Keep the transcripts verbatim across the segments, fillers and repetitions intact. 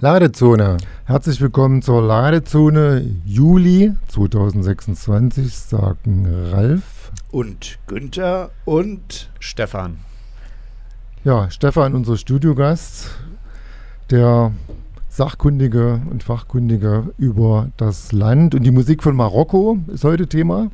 Ladezone. Herzlich willkommen zur Ladezone Juli zweitausendsechsundzwanzig, sagen Ralf und Günther und Stefan. Ja, Stefan, unser Studiogast, der Sachkundige und Fachkundige über das Land und die Musik von Marokko ist heute Thema.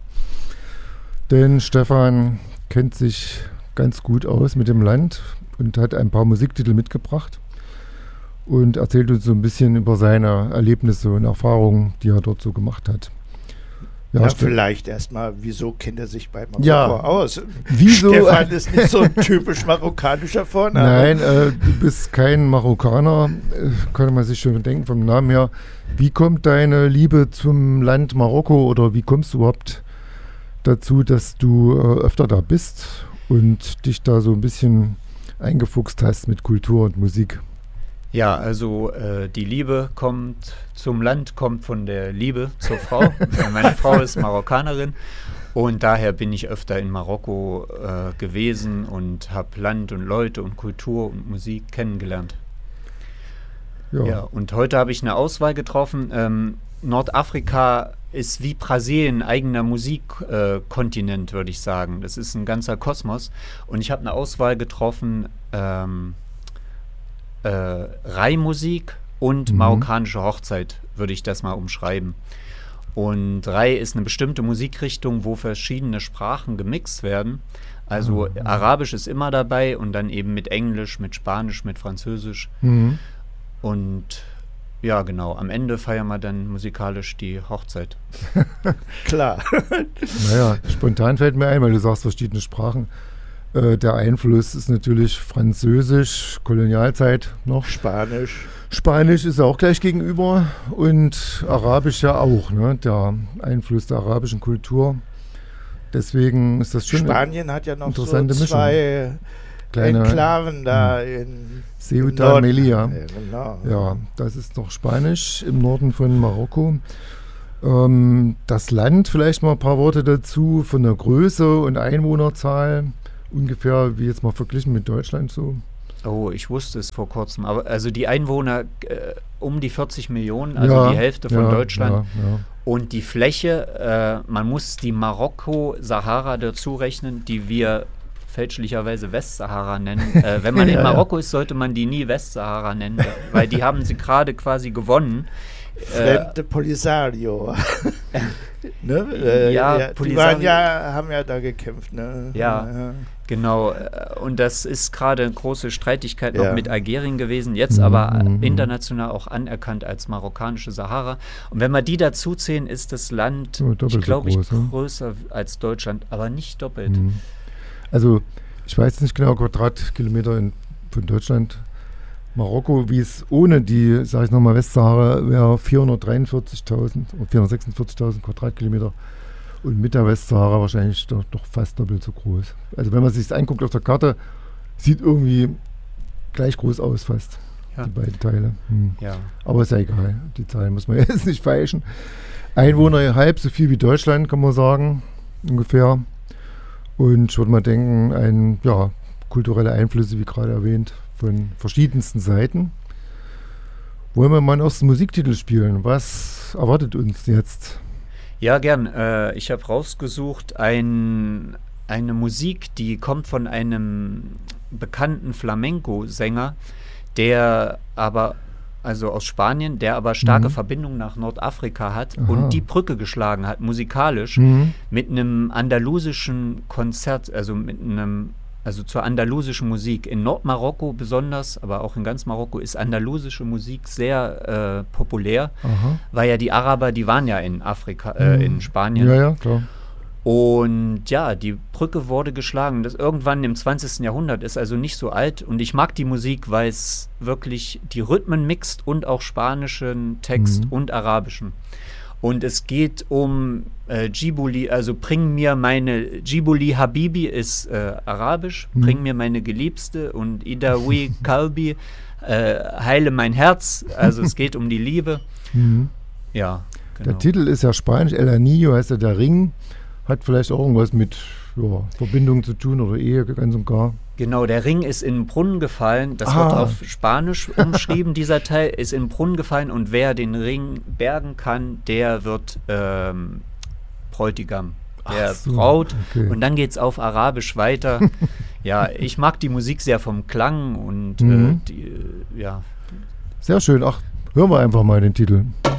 Denn Stefan kennt sich ganz gut aus mit dem Land und hat ein paar Musiktitel mitgebracht und erzählt uns so ein bisschen über seine Erlebnisse und Erfahrungen, die er dort so gemacht hat. Ja, ja, vielleicht erstmal, wieso kennt er sich bei Marokko ja, aus? Wieso? Stefan ist nicht so ein typisch marokkanischer Vorname. Nein, äh, du bist kein Marokkaner, äh, kann man sich schon denken vom Namen her. Wie kommt deine Liebe zum Land Marokko oder wie kommst du überhaupt dazu, dass du äh, öfter da bist und dich da so ein bisschen eingefuchst hast mit Kultur und Musik? Ja, also äh, die Liebe kommt zum Land, kommt von der Liebe zur Frau. Meine Frau ist Marokkanerin und daher bin ich öfter in Marokko äh, gewesen und habe Land und Leute und Kultur und Musik kennengelernt. Ja, ja und heute habe ich eine Auswahl getroffen. Ähm, Nordafrika ist wie Brasilien ein eigener Musikkontinent, äh, würde ich sagen. Das ist ein ganzer Kosmos und ich habe eine Auswahl getroffen, ähm, Äh, Rai-Musik und mhm. marokkanische Hochzeit, würde ich das mal umschreiben. Und Rai ist eine bestimmte Musikrichtung, wo verschiedene Sprachen gemixt werden. Also mhm. Arabisch ist immer dabei und dann eben mit Englisch, mit Spanisch, mit Französisch. Mhm. Und ja, genau, am Ende feiern wir dann musikalisch die Hochzeit. Klar. Naja, spontan fällt mir ein, weil du sagst verschiedene Sprachen. Äh, der Einfluss ist natürlich Französisch, Kolonialzeit noch. Spanisch. Spanisch ist ja auch gleich gegenüber und Arabisch ja auch, ne? Der Einfluss der arabischen Kultur. Deswegen ist das schon Spanien hat ja noch so Mischung. zwei Kleine Enklaven da in Ceuta und Melilla. Ja, genau. Ja, das ist noch Spanisch im Norden von Marokko. Ähm, das Land, vielleicht mal ein paar Worte dazu, von der Größe und Einwohnerzahl. Ungefähr wie jetzt mal verglichen mit Deutschland so. Oh, ich wusste es vor kurzem. Aber also die Einwohner äh, um die vierzig Millionen, also ja, die Hälfte von ja, Deutschland. Ja, ja. Und die Fläche, äh, man muss die Marokko-Sahara dazu rechnen, die wir fälschlicherweise Westsahara nennen. Äh, wenn man in Marokko ist, sollte man die nie Westsahara nennen, weil die haben sie gerade quasi gewonnen. Frente Polisario. ne? äh, ja, ja, die waren ja, haben ja da gekämpft. Ne? Ja, ja, genau. Und das ist gerade eine große Streitigkeit noch ja. mit Algerien gewesen, jetzt mhm, aber mhm. international auch anerkannt als marokkanische Sahara. Und wenn wir die dazu zählen, ist das Land, oh, ich glaube, so ich, größer als Deutschland, aber nicht doppelt. Mhm. Also ich weiß nicht genau, Quadratkilometer in, von Deutschland. Marokko, wie es ohne die, sage ich nochmal, Westsahara wäre vierhundertdreiundvierzigtausend oder vierhundertsechsundvierzigtausend Quadratkilometer und mit der Westsahara wahrscheinlich doch, doch fast doppelt so groß. Also wenn man sich das anguckt auf der Karte, sieht irgendwie gleich groß aus fast, ja. die beiden Teile. Hm. Ja. Aber ist ja egal, die Zahlen muss man jetzt nicht feilschen. Einwohner halb so viel wie Deutschland, kann man sagen, ungefähr. Und ich würde mal denken, ein, ja, kulturelle Einflüsse, wie gerade erwähnt, von verschiedensten Seiten. Wollen wir mal einen ersten Musiktitel spielen? Was erwartet uns jetzt? Ja, gern. Äh, ich habe rausgesucht ein, eine Musik, die kommt von einem bekannten Flamenco-Sänger, der aber, also aus Spanien, der aber starke mhm. Verbindungen nach Nordafrika hat Aha. und die Brücke geschlagen hat, musikalisch, mhm. mit einem andalusischen Konzert, also mit einem Also zur andalusischen Musik. In Nordmarokko besonders, aber auch in ganz Marokko ist andalusische Musik sehr äh, populär, Aha. weil ja die Araber, die waren ja in Afrika, äh, mhm. in Spanien. Ja, ja, klar. Und ja, die Brücke wurde geschlagen. Das irgendwann im zwanzigsten Jahrhundert, ist also nicht so alt. Und ich mag die Musik, weil es wirklich die Rhythmen mixt und auch spanischen Text mhm. und arabischen. Und es geht um äh, Djibouti, also bring mir meine, Djibouti Habibi ist äh, arabisch, mhm. bring mir meine Geliebste und Idawi Kalbi, äh, heile mein Herz, also es geht um die Liebe. Mhm. Ja, genau. Der Titel ist ja spanisch, El Anillo heißt ja der Ring, hat vielleicht auch irgendwas mit ja, Verbindung zu tun oder Ehe ganz und gar. Genau, der Ring ist in den Brunnen gefallen. Das Ah. wird auf Spanisch umschrieben, dieser Teil ist in den Brunnen gefallen. Und wer den Ring bergen kann, der wird ähm, Bräutigam der Ach so, Braut. okay. Und dann geht es auf Arabisch weiter. Ja, ich mag die Musik sehr vom Klang und Mhm. äh, die, äh, ja. Sehr schön. Ach, hören wir einfach mal den Titel.